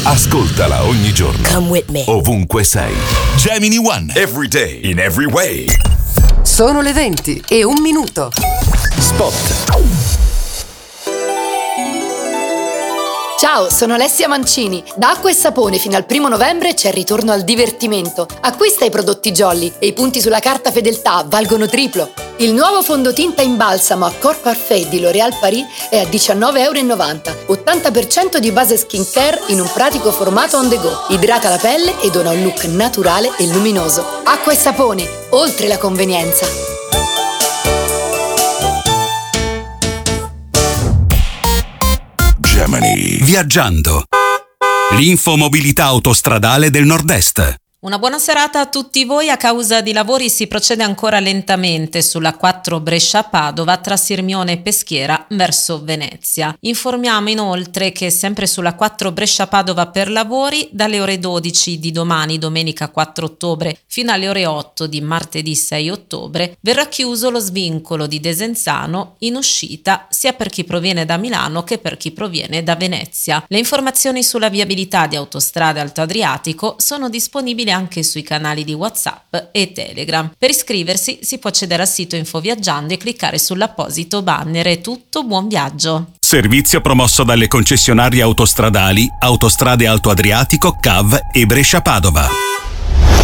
Ascoltala ogni giorno. Come with me. Ovunque sei. Gemini One. Every day. In every way. Sono le 20:01. Spot. Ciao, sono Alessia Mancini. Da Acqua e Sapone fino al 1 novembre c'è il ritorno al divertimento. Acquista i prodotti Jolly e i punti sulla carta fedeltà valgono triplo. Il nuovo fondotinta in balsamo Accor Parfait di L'Oréal Paris è a €19,90. 80% di base skincare in un pratico formato on the go. Idrata la pelle e dona un look naturale e luminoso. Acqua e Sapone, oltre la convenienza. Gemini. Viaggiando. L'infomobilità autostradale del Nord-Est. Una buona serata a tutti voi. A causa di lavori si procede ancora lentamente sulla 4 Brescia-Padova tra Sirmione e Peschiera verso Venezia. Informiamo inoltre che sempre sulla 4 Brescia-Padova per lavori dalle ore 12 di domani, domenica 4 ottobre, fino alle ore 8 di martedì 6 ottobre, verrà chiuso lo svincolo di Desenzano in uscita sia per chi proviene da Milano che per chi proviene da Venezia. Le informazioni sulla viabilità di Autostrade Alto Adriatico sono disponibili anche sui canali di WhatsApp e Telegram. Per iscriversi si può accedere al sito Infoviaggiando e cliccare sull'apposito banner. È tutto, buon viaggio! Servizio promosso dalle concessionarie autostradali Autostrade Alto Adriatico, CAV e Brescia Padova.